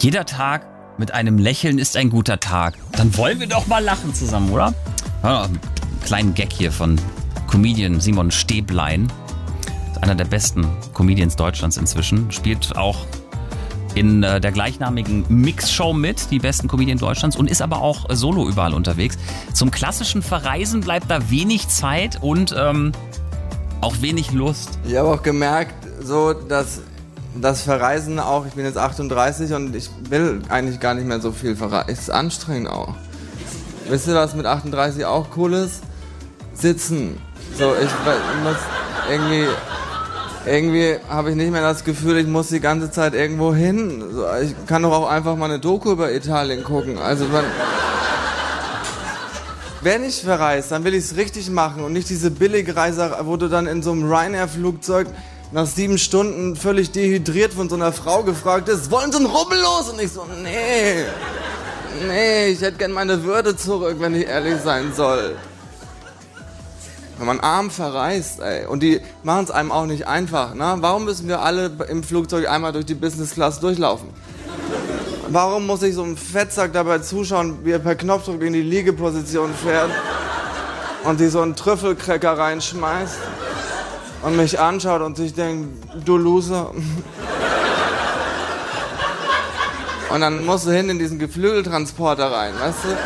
Jeder Tag mit einem Lächeln ist ein guter Tag. Dann wollen wir doch mal lachen zusammen, oder? Ja, einen kleinen Gag hier von Comedian Simon Stäblein. Einer der besten Comedians Deutschlands inzwischen. Spielt auch in der gleichnamigen Mixshow mit, die besten Comedians Deutschlands, und ist aber auch solo überall unterwegs. Zum klassischen Verreisen bleibt da wenig Zeit und auch wenig Lust. Ich habe auch gemerkt, so dass das Verreisen auch, ich bin jetzt 38 und ich will eigentlich gar nicht mehr so viel verreisen. Ist anstrengend auch. Wisst ihr, was mit 38 auch cool ist? Sitzen. So, ich muss irgendwie habe ich nicht mehr das Gefühl, ich muss die ganze Zeit irgendwo hin. So, ich kann doch auch einfach mal eine Doku über Italien gucken. Also wenn ich verreise, dann will ich es richtig machen und nicht diese Billigreise, wo du dann in so einem Ryanair-Flugzeug nach 7 Stunden völlig dehydriert von so einer Frau gefragt ist, wollen Sie einen Rubbel los? Und ich so, nee, ich hätte gern meine Würde zurück, wenn ich ehrlich sein soll. Wenn man arm verreist, ey, und die machen es einem auch nicht einfach, ne? Warum müssen wir alle im Flugzeug einmal durch die Business Class durchlaufen? Warum muss ich so einem Fettsack dabei zuschauen, wie er per Knopfdruck in die Liegeposition fährt und sich so einen Trüffelcracker reinschmeißt und mich anschaut und sich denkt, du Loser. Und dann musst du hin in diesen Geflügeltransporter rein, weißt du?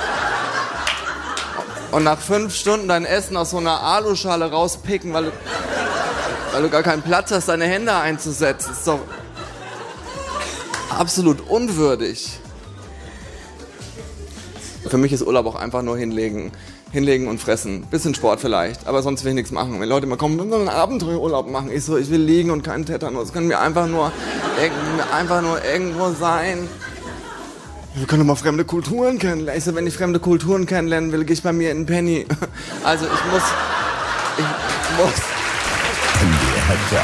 Und nach 5 Stunden dein Essen aus so einer Aluschale rauspicken, weil du gar keinen Platz hast, deine Hände einzusetzen. Das ist doch absolut unwürdig. Für mich ist Urlaub auch einfach nur hinlegen und fressen. Bisschen Sport vielleicht, aber sonst will ich nichts machen. Wenn Leute immer kommen, wir wollen einen Abenteuerurlaub machen. Ich so, ich will liegen und keinen Tetanus. Können wir einfach nur irgendwo sein. Wir können doch mal fremde Kulturen kennenlernen. Ich so, wenn ich fremde Kulturen kennenlernen will, gehe ich bei mir in den Penny. Also ich muss. MDR